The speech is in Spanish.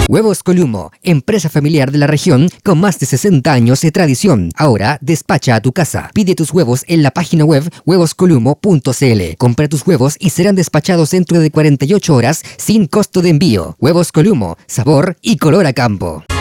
Huevos Columo, empresa familiar de la región con más de 60 años de tradición. Ahora despacha a tu casa. Pide tus huevos en la página web huevoscolumo.cl. Compra tus huevos y serán despachados dentro de 48 horas sin costo de envío. Huevos Columo, sabor y color a campo.